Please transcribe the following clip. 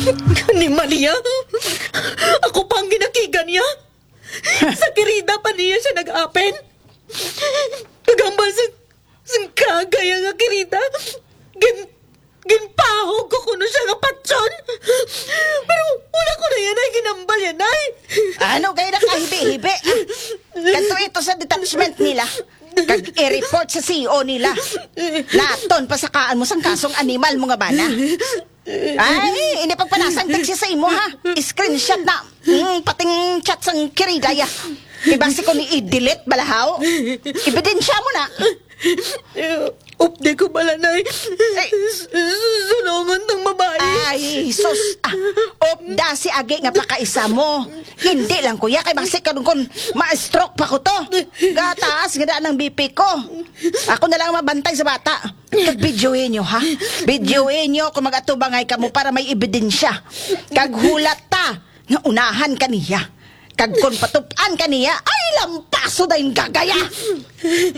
Ni Malia, ako pang ginakigan niya. Sa kirida pa niya siya nag-apen. Nagambal sa kagaya nga kirida. Ginpahog ko kuno siya nga patson. Pero wala ko na yan ay ginambal yan ay. Ano kayo na kahibi-hibi? Kanto ito sa detachment nila. Kag i-report sa CEO nila. Laton pasakaan mo sang kasong animal mo nga bana. Ay, ini pagpanasang text sa imo ha. Screenshot na. Pating chat sang kiridaya. Ibasi ko ni i-delete balahaw. Ebidensya mo na. Upde ko pala na sulungan ng babae. Ay, sus. Opda si Agi nga pakaisa mo. Hindi lang kuya, kay basi ka kung ma-stroke pa ko to. Gataas, ganda ng BP ko. Ako na lang mabantay sa bata. Kag-videoin nyo, ha? Videoin nyo kung mag-atubangay ka mo para may ebidensya. Kaghulat ta nga unahan ka niya. Kag kung patupan ka niya, ay lampaso na yung gagaya.